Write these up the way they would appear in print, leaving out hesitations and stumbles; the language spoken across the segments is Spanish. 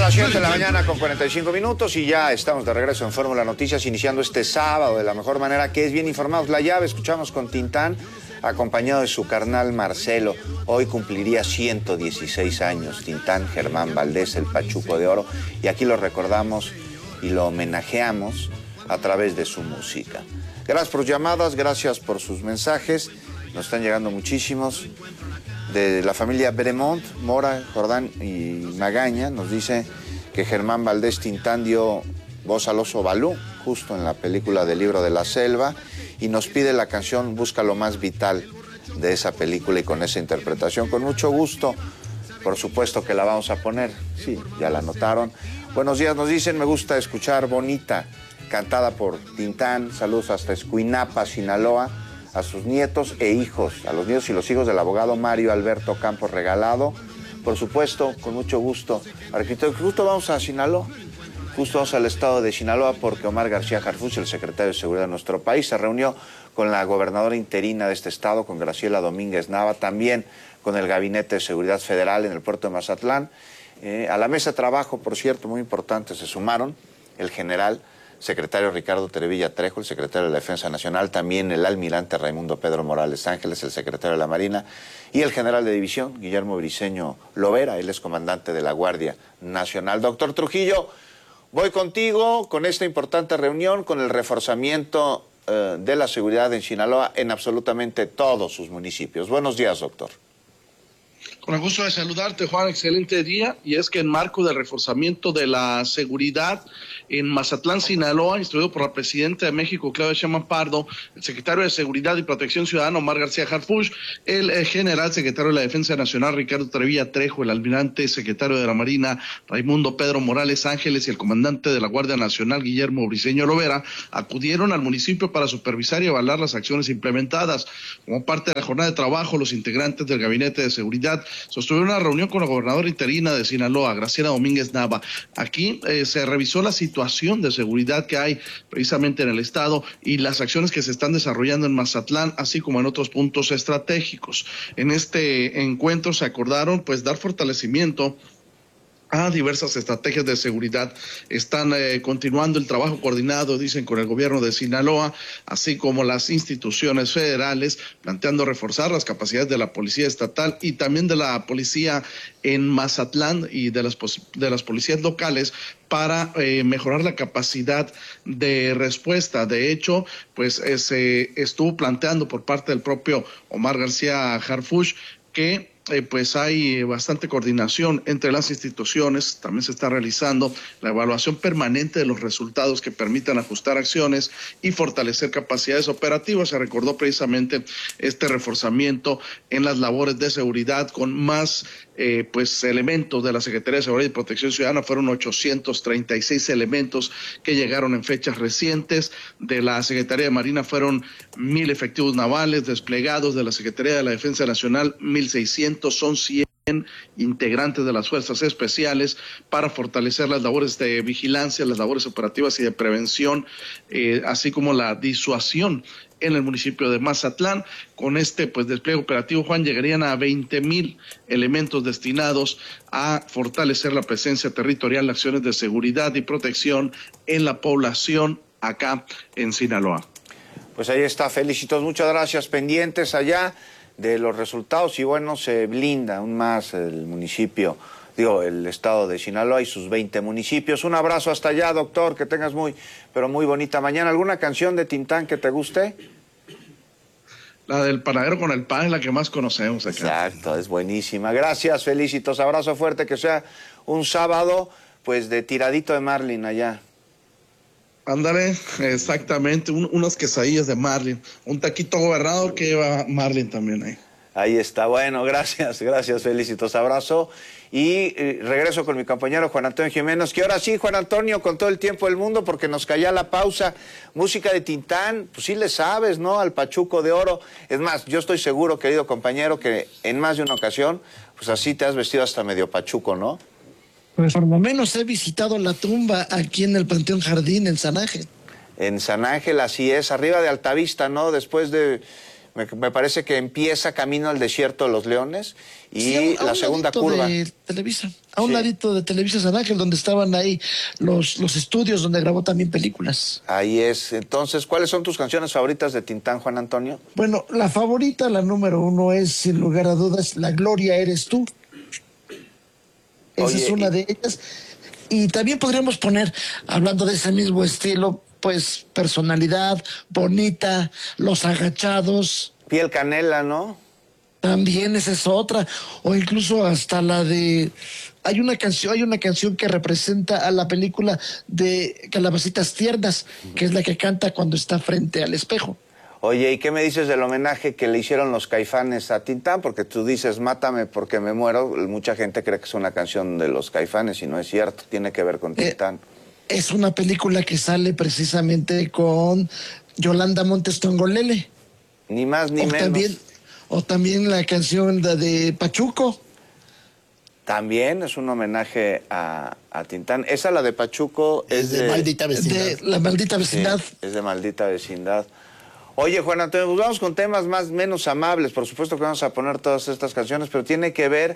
las 7 de la mañana con 45 minutos y ya estamos de regreso en Fórmula Noticias, iniciando este sábado de la mejor manera, que es bien informados. La llave, escuchamos con Tintán, acompañado de su carnal Marcelo. Hoy cumpliría 116 años Tintán, Germán Valdés, el Pachuco de Oro, y aquí lo recordamos y lo homenajeamos a través de su música. Gracias por sus llamadas, gracias por sus mensajes, nos están llegando muchísimos. De la familia Bremont, Mora, Jordán y Magaña, nos dice que Germán Valdés Tintán dio voz al oso Balú, justo en la película del Libro de la Selva, y nos pide la canción Busca lo más vital de esa película y con esa interpretación. Con mucho gusto, por supuesto que la vamos a poner. Sí, ya la notaron. Buenos días, nos dicen, me gusta escuchar Bonita, cantada por Tintán. Saludos hasta Escuinapa, Sinaloa, a sus nietos e hijos, a los nietos y los hijos del abogado Mario Alberto Campos Regalado. Por supuesto, con mucho gusto. Arquitecto, justo vamos a Sinaloa, justo vamos al estado de Sinaloa, porque Omar García Harfuch, el secretario de Seguridad de nuestro país, se reunió con la gobernadora interina de este estado, con Graciela Domínguez Nava, también con el Gabinete de Seguridad Federal en el puerto de Mazatlán. A la mesa de trabajo, por cierto, muy importante, se sumaron el general secretario Ricardo Terevilla Trejo, el secretario de la Defensa Nacional, también el almirante Raimundo Pedro Morales Ángeles, el secretario de la Marina, y el general de división, Guillermo Briceño Lovera, él es comandante de la Guardia Nacional. Doctor Trujillo, voy contigo con esta importante reunión, con el reforzamiento de la seguridad en Sinaloa en absolutamente todos sus municipios. Buenos días, doctor. Con el gusto de saludarte, Juan, excelente día. Y es que en marco del reforzamiento de la seguridad en Mazatlán, Sinaloa, instruido por la presidenta de México, Claudia Sheinbaum Pardo, el secretario de Seguridad y Protección Ciudadana, Omar García Harfuch, el general secretario de la Defensa Nacional, Ricardo Terevilla Trejo, el almirante secretario de la Marina, Raimundo Pedro Morales Ángeles, y el comandante de la Guardia Nacional, Guillermo Briceño Lovera, acudieron al municipio para supervisar y evaluar las acciones implementadas. Como parte de la jornada de trabajo, los integrantes del Gabinete de Seguridad sostuvieron una reunión con la gobernadora interina de Sinaloa, Graciela Domínguez Nava. Aquí se revisó la situación de seguridad que hay precisamente en el estado y las acciones que se están desarrollando en Mazatlán, así como en otros puntos estratégicos. En este encuentro se acordaron dar fortalecimiento a diversas estrategias de seguridad. Están continuando el trabajo coordinado, dicen, con el gobierno de Sinaloa, así como las instituciones federales, planteando reforzar las capacidades de la policía estatal y también de la policía en Mazatlán y de las policías locales para mejorar la capacidad de respuesta. De hecho, se estuvo planteando por parte del propio Omar García Harfuch que hay bastante coordinación entre las instituciones. También se está realizando la evaluación permanente de los resultados que permitan ajustar acciones y fortalecer capacidades operativas. Se recordó precisamente este reforzamiento en las labores de seguridad con más elementos de la Secretaría de Seguridad y Protección Ciudadana. Fueron 836 elementos que llegaron en fechas recientes. De la Secretaría de Marina fueron 1,000 efectivos navales desplegados. De la Secretaría de la Defensa Nacional, 1,600. Son 100 integrantes de las fuerzas especiales para fortalecer las labores de vigilancia, las labores operativas y de prevención, así como la disuasión en el municipio de Mazatlán. Con este despliegue operativo, Juan, llegarían a 20,000 elementos destinados a fortalecer la presencia territorial, acciones de seguridad y protección en la población acá en Sinaloa. Pues ahí está, felicitos, muchas gracias, pendientes allá de los resultados, y bueno, se blinda aún más el municipio, el estado de Sinaloa y sus 20 municipios. Un abrazo hasta allá, doctor, que tengas muy bonita mañana. ¿Alguna canción de Tintán que te guste? La del panadero con el pan es la que más conocemos acá. Exacto, es buenísima. Gracias, felicitos, abrazo fuerte, que sea un sábado, de tiradito de Marlin allá. Ándale, exactamente, unas quesadillas de Marlin, un taquito gobernador que lleva Marlin también ahí. Ahí está, bueno, gracias, felicitos, abrazo. Y regreso con mi compañero Juan Antonio Jiménez, que ahora sí, Juan Antonio, con todo el tiempo del mundo, porque nos caía la pausa. Música de Tintán, pues sí le sabes, ¿no? Al Pachuco de Oro. Es más, yo estoy seguro, querido compañero, que en más de una ocasión, así te has vestido hasta medio pachuco, ¿no? Pues por lo menos he visitado la tumba aquí en el Panteón Jardín, en San Ángel. En San Ángel, así es, arriba de Altavista, ¿no? Después de Me parece que empieza Camino al Desierto de los Leones y Sí, la segunda curva. De Televisa, a un ladito de Televisa San Ángel, donde estaban ahí los estudios donde grabó también películas. Ahí es. Entonces, ¿cuáles son tus canciones favoritas de Tintán, Juan Antonio? Bueno, la favorita, la número uno, es sin lugar a dudas La Gloria Eres Tú. Esa Oye, es una de ellas. Y también podríamos poner, hablando de ese mismo estilo, pues Personalidad, Bonita, Los Agachados. Piel Canela, ¿no? También esa es otra. O incluso hasta la de... hay una canción que representa a la película de Calabacitas Tiernas, que es la que canta cuando está frente al espejo. Oye, ¿y qué me dices del homenaje que le hicieron los Caifanes a Tintán? Porque tú dices, mátame porque me muero. Mucha gente cree que es una canción de los Caifanes y no es cierto. Tiene que ver con Tintán. Es una película que sale precisamente con Yolanda Montes Tongolele. Ni más ni menos. También la canción de Pachuco. También es un homenaje a Tintán. Esa, la de Pachuco, es de Maldita Vecindad. De La Maldita Vecindad. Sí, es de Maldita Vecindad. Oye, Juan Antonio, pues vamos con temas menos amables. Por supuesto que vamos a poner todas estas canciones, pero tiene que ver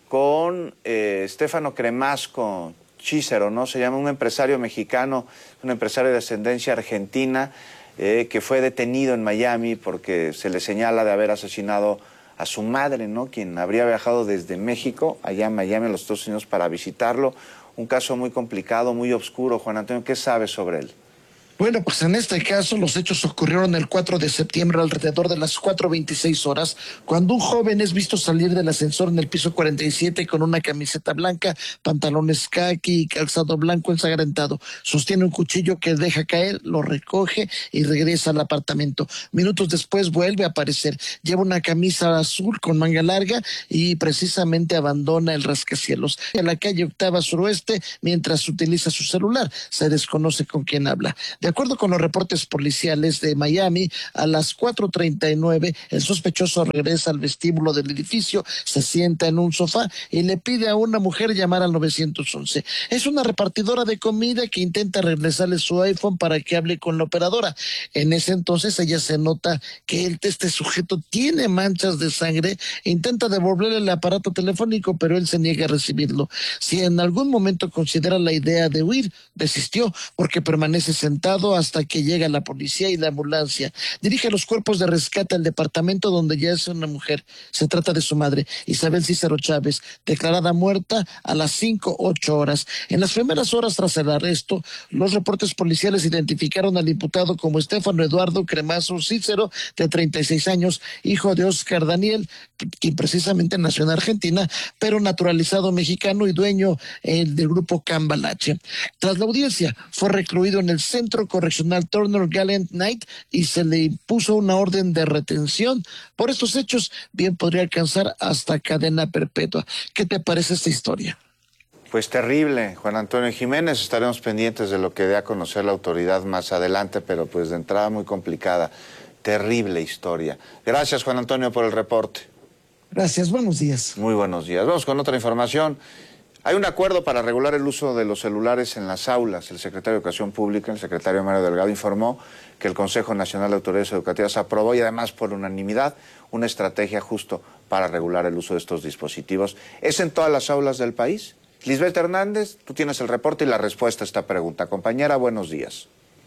con Stefano Cremasco Cícero, ¿no? Se llama un empresario mexicano, un empresario de ascendencia argentina, que fue detenido en Miami porque se le señala de haber asesinado a su madre, ¿no? Quien habría viajado desde México, allá en Miami, a los Estados Unidos, para visitarlo. Un caso muy complicado, muy oscuro. Juan Antonio, ¿qué sabes sobre él? Bueno, pues en este caso los hechos ocurrieron el 4 de septiembre alrededor de las 4:26 horas, cuando un joven es visto salir del ascensor en el piso 47 con una camiseta blanca, pantalones caqui y calzado blanco ensangrentado. Sostiene un cuchillo que deja caer, lo recoge y regresa al apartamento. Minutos después vuelve a aparecer. Lleva una camisa azul con manga larga y precisamente abandona el rascacielos en la calle Octava Suroeste mientras utiliza su celular. Se desconoce con quién habla. De acuerdo con los reportes policiales de Miami, a las 4:39 el sospechoso regresa al vestíbulo del edificio, se sienta en un sofá y le pide a una mujer llamar al 911. Es una repartidora de comida que intenta regresarle su iPhone para que hable con la operadora. En ese entonces ella se nota que este sujeto tiene manchas de sangre e intenta devolverle el aparato telefónico, pero él se niega a recibirlo. Si en algún momento considera la idea de huir, desistió porque permanece sentado hasta que llega la policía y la ambulancia. Dirige los cuerpos de rescate al departamento donde yace una mujer. Se trata de su madre, Isabel Cícero Chávez, declarada muerta a las 5:08 horas. En las primeras horas tras el arresto, los reportes policiales identificaron al imputado como Stefano Eduardo Cremasco Cícero, de 36 años, hijo de Oscar Daniel, quien precisamente nació en Argentina, pero naturalizado mexicano y dueño del grupo Cambalache. Tras la audiencia, fue recluido en el Centro Correccional Turner Gallant Knight y se le impuso una orden de retención. Por estos hechos, bien podría alcanzar hasta cadena perpetua. ¿Qué te parece esta historia? Pues terrible, Juan Antonio Jiménez. Estaremos pendientes de lo que dé a conocer la autoridad más adelante, pero pues de entrada muy complicada. Terrible historia. Gracias, Juan Antonio, por el reporte. Gracias, buenos días. Muy buenos días. Vamos con otra información. Hay un acuerdo para regular el uso de los celulares en las aulas. El secretario de Educación Pública, el secretario Mario Delgado, informó que el Consejo Nacional de Autoridades Educativas aprobó, y además por unanimidad, una estrategia justo para regular el uso de estos dispositivos. ¿Es en todas las aulas del país? Lisbeth Hernández, tú tienes el reporte y la respuesta a esta pregunta. Compañera, buenos días.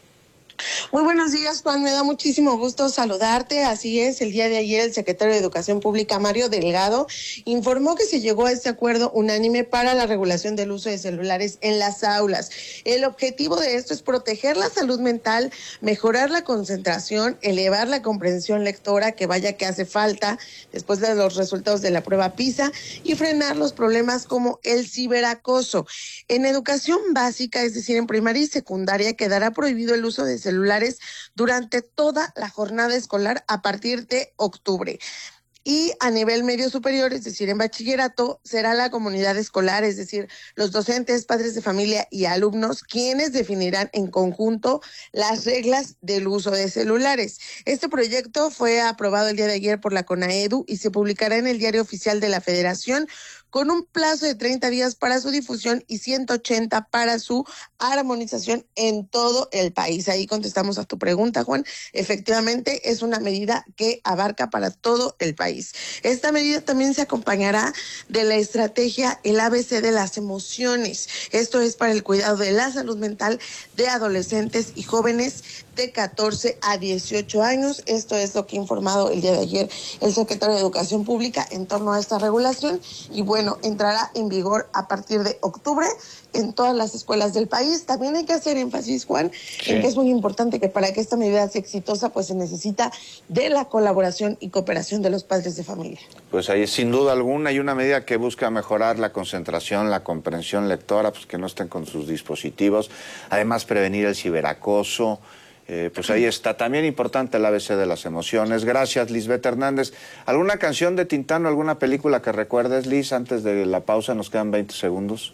Muy buenos días, Juan. Me da muchísimo gusto saludarte. Así es, el día de ayer el secretario de Educación Pública, Mario Delgado, informó que se llegó a este acuerdo unánime para la regulación del uso de celulares en las aulas. El objetivo de esto es proteger la salud mental, mejorar la concentración, elevar la comprensión lectora, que vaya que hace falta después de los resultados de la prueba PISA, y frenar los problemas como el ciberacoso. En educación básica, es decir, en primaria y secundaria, quedará prohibido el uso de celulares durante toda la jornada escolar a partir de octubre. Y a nivel medio superior, es decir, en bachillerato, será la comunidad escolar, es decir, los docentes, padres de familia y alumnos, quienes definirán en conjunto las reglas del uso de celulares. Este proyecto fue aprobado el día de ayer por la CONAEDU y se publicará en el Diario Oficial de la Federación con un plazo de 30 días para su difusión y 180 para su armonización en todo el país. Ahí contestamos a tu pregunta, Juan. Efectivamente, es una medida que abarca para todo el país. Esta medida también se acompañará de la estrategia El ABC de las emociones. Esto es para el cuidado de la salud mental de adolescentes y jóvenes de 14 a 18 años. Esto es lo que ha informado el día de ayer el secretario de Educación Pública en torno a esta regulación y bueno, entrará en vigor a partir de octubre en todas las escuelas del país. También hay que hacer énfasis, Juan, en que es muy importante que para que esta medida sea exitosa, pues se necesita de la colaboración y cooperación de los padres de familia. Pues ahí sin duda alguna hay una medida que busca mejorar la concentración, la comprensión lectora, pues que no estén con sus dispositivos, además prevenir el ciberacoso. Pues ahí está, también importante el ABC de las emociones. Gracias, Lisbeth Hernández. ¿Alguna canción de Tintán o alguna película que recuerdes, Liz? Antes de la pausa, nos quedan 20 segundos.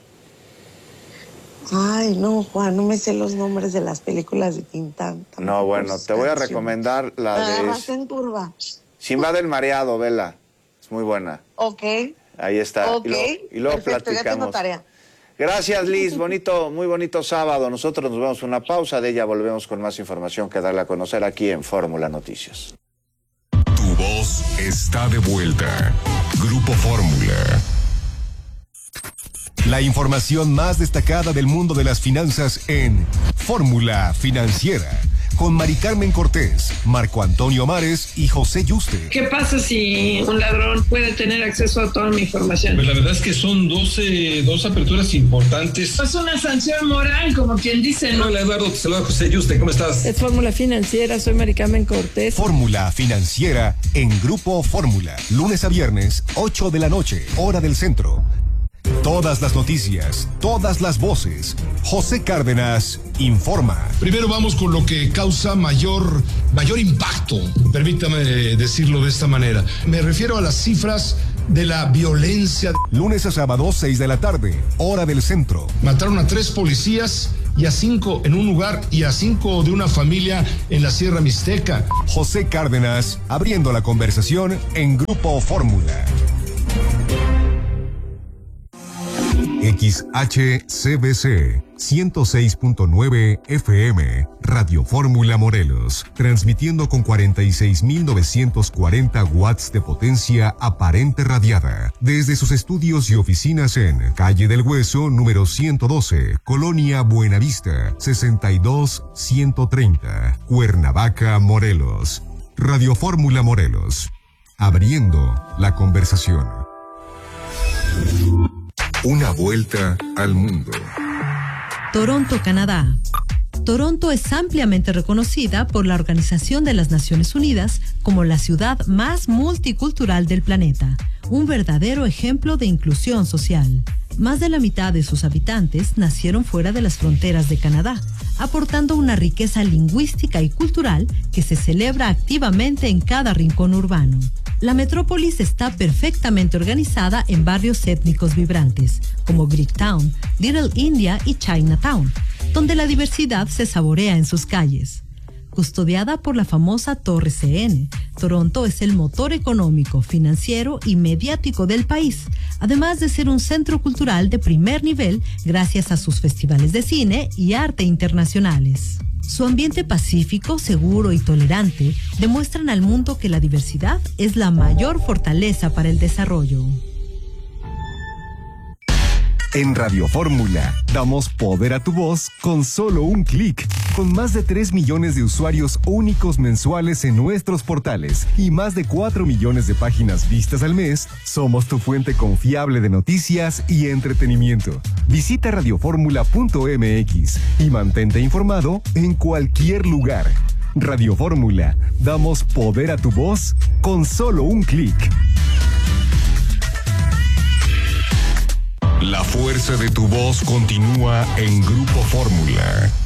Ay, no, Juan, no me sé los nombres de las películas de Tintán. No, bueno, te voy a recomendar la de... en curva. Sinbad el mareado, vela. Es muy buena. Ok. Ahí está. Ok. Y luego Perfecto, platicamos. ya tengo tarea. Gracias, Liz. Muy bonito sábado. Nosotros nos vemos una pausa. De ella volvemos con más información que darle a conocer aquí en Fórmula Noticias. Tu voz está de vuelta. Grupo Fórmula. La información más destacada del mundo de las finanzas en Fórmula Financiera. Con Mari Carmen Cortés, Marco Antonio Mares y José Yuste. ¿Qué pasa si un ladrón puede tener acceso a toda mi información? Pues la verdad es que son dos aperturas importantes. Es una sanción moral, como quien dice, ¿no? Hola, Eduardo, te saluda José Yuste, ¿cómo estás? Es Fórmula Financiera, soy Mari Carmen Cortés. Fórmula Financiera en Grupo Fórmula. Lunes a viernes, 8 de la noche, hora del centro. Todas las noticias, todas las voces. José Cárdenas informa. Primero vamos con lo que causa mayor impacto, permítame decirlo de esta manera. Me refiero a las cifras de la violencia. Lunes a sábado, 6 de la tarde, hora del centro. Mataron a 3 policías y a 5 en un lugar y a 5 de una familia en la Sierra Mixteca. José Cárdenas abriendo la conversación en Grupo Fórmula. XHCBC 106.9 FM, Radio Fórmula Morelos, transmitiendo con 46.940 watts de potencia aparente radiada, desde sus estudios y oficinas en Calle del Hueso, número 112, Colonia Buenavista, 62130, Cuernavaca, Morelos. Radio Fórmula Morelos, abriendo la conversación. Una vuelta al mundo. Toronto, Canadá. Toronto es ampliamente reconocida por la Organización de las Naciones Unidas como la ciudad más multicultural del planeta, un verdadero ejemplo de inclusión social. Más de la mitad de sus habitantes nacieron fuera de las fronteras de Canadá, aportando una riqueza lingüística y cultural que se celebra activamente en cada rincón urbano. La metrópolis está perfectamente organizada en barrios étnicos vibrantes, como Greektown, Little India y Chinatown, donde la diversidad se saborea en sus calles. Custodiada por la famosa Torre CN, Toronto es el motor económico, financiero y mediático del país, además de ser un centro cultural de primer nivel gracias a sus festivales de cine y arte internacionales. Su ambiente pacífico, seguro y tolerante demuestran al mundo que la diversidad es la mayor fortaleza para el desarrollo. En Radio Fórmula, damos poder a tu voz con solo un clic. Con más de 3 millones de usuarios únicos mensuales en nuestros portales y más de 4 millones de páginas vistas al mes, somos tu fuente confiable de noticias y entretenimiento. Visita radioformula.mx y mantente informado en cualquier lugar. Radio Fórmula, damos poder a tu voz con solo un clic. La fuerza de tu voz continúa en Grupo Fórmula.